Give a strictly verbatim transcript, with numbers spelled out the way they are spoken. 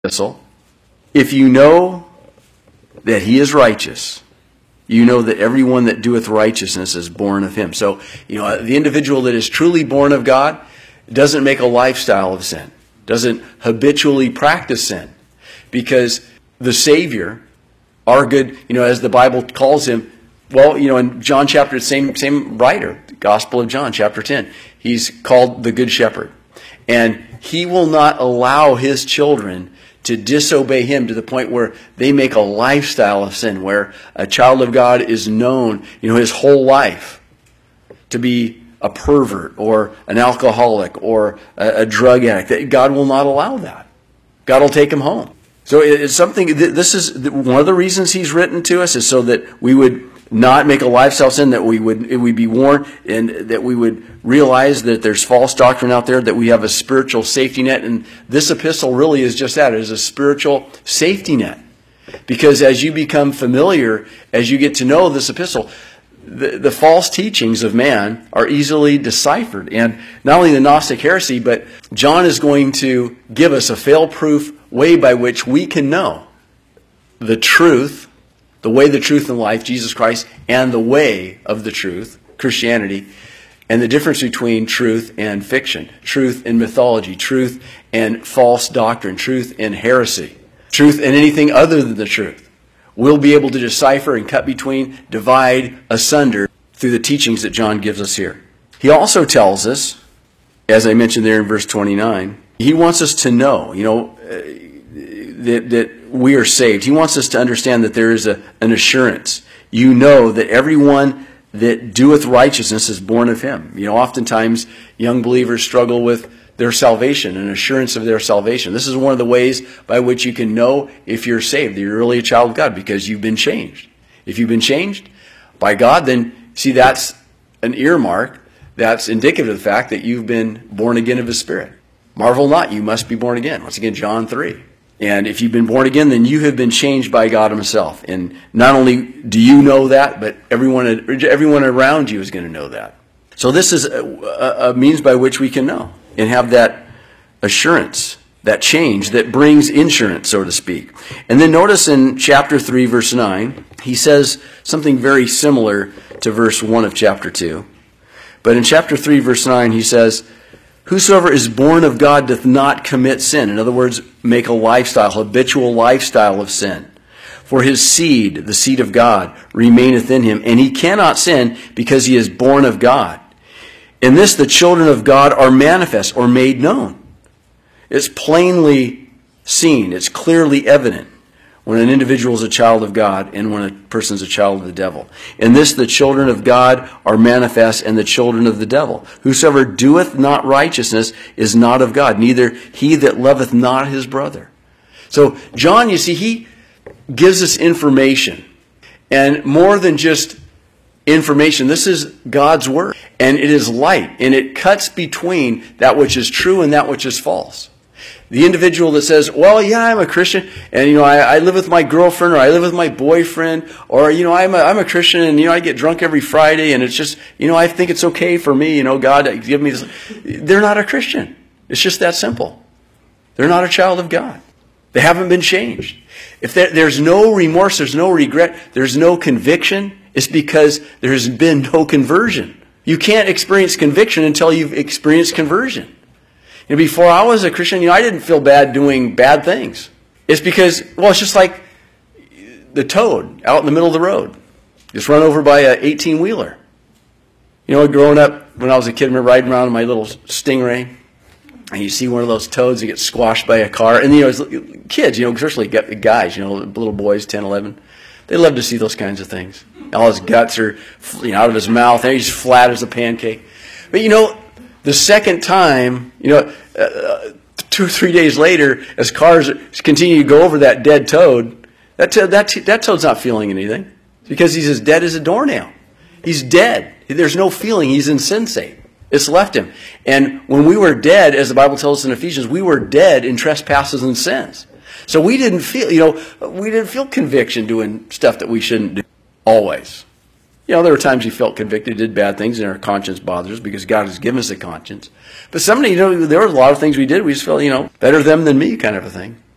epistle, if you know that he is righteous, you know that everyone that doeth righteousness is born of him. So, you know, the individual that is truly born of God doesn't make a lifestyle of sin, doesn't habitually practice sin, because the Savior, our good, you know, as the Bible calls him, well, you know, in John chapter, same same writer, Gospel of John, chapter ten, he's called the Good Shepherd. And he will not allow his children to disobey him to the point where they make a lifestyle of sin, where a child of God is known, you know, his whole life to be a pervert or an alcoholic or a, a drug addict. God will not allow that. God will take him home. So it's something, this is one of the reasons he's written to us, is so that we would not make a lifestyle sin, that we would it would be warned, and that we would realize that there's false doctrine out there, that we have a spiritual safety net. And this epistle really is just that. It is a spiritual safety net. Because as you become familiar, as you get to know this epistle, the, the false teachings of man are easily deciphered. And not only the Gnostic heresy, but John is going to give us a fail-proof way by which we can know the truth, the way, the truth, and life, Jesus Christ, and the way of the truth, Christianity, and the difference between truth and fiction, truth and mythology, truth and false doctrine, truth and heresy, truth and anything other than the truth. We'll be able to decipher and cut between, divide, asunder through the teachings that John gives us here. He also tells us, as I mentioned there in verse twenty-nine, he wants us to know, you know, that, that we are saved. He wants us to understand that there is a, an assurance. You know that everyone that doeth righteousness is born of him. You know, oftentimes young believers struggle with their salvation, an assurance of their salvation. This is one of the ways by which you can know if you're saved, that you're really a child of God, because you've been changed. If you've been changed by God, then see, that's an earmark that's indicative of the fact that you've been born again of his Spirit. Marvel not, you must be born again. Once again, John three. And if you've been born again, then you have been changed by God himself. And not only do you know that, but everyone everyone around you is going to know that. So this is a, a means by which we can know and have that assurance, that change that brings insurance, so to speak. And then notice in chapter three, verse nine, he says something very similar to verse one of chapter two. But in chapter three, verse nine, he says, whosoever is born of God doth not commit sin. In other words, make a lifestyle, habitual lifestyle of sin. For his seed, the seed of God, remaineth in him, and he cannot sin because he is born of God. In this the children of God are manifest, or made known. It's plainly seen, it's clearly evident when an individual is a child of God and when a person is a child of the devil. In this the children of God are manifest, and the children of the devil. Whosoever doeth not righteousness is not of God, neither he that loveth not his brother. So John, you see, he gives us information. And more than just information, this is God's word. And it is light. And it cuts between that which is true and that which is false. The individual that says, well, yeah, I'm a Christian, and, you know, I, I live with my girlfriend, or I live with my boyfriend, or, you know, I'm a, I'm a Christian, and, you know, I get drunk every Friday, and it's just, you know, I think it's okay for me, you know, God, give me this. They're not a Christian. It's just that simple. They're not a child of God. They haven't been changed. If there, there's no remorse, there's no regret, there's no conviction, it's because there has been no conversion. You can't experience conviction until you've experienced conversion. And before I was a Christian, you know, I didn't feel bad doing bad things. It's because, well, it's just like the toad out in the middle of the road, just run over by an eighteen-wheeler. You know, growing up, when I was a kid, I remember riding around in my little Stingray, and you see one of those toads that gets squashed by a car. And, you know, kids, you know, especially guys, you know, little boys, ten, eleven, they love to see those kinds of things. All his guts are, you know, out of his mouth, and he's flat as a pancake. But, you know, the second time, you know, uh, two or three days later, as cars continue to go over that dead toad, that, that, that toad's not feeling anything, because he's as dead as a doornail. He's dead. There's no feeling. He's insensate. It's left him. And when we were dead, as the Bible tells us in Ephesians, we were dead in trespasses and sins. So we didn't feel, you know, we didn't feel conviction doing stuff that we shouldn't do always. You know, there were times you felt convicted, did bad things, and our conscience bothers us because God has given us a conscience. But somebody, you know, there were a lot of things we did, we just felt, you know, better them than me kind of a thing.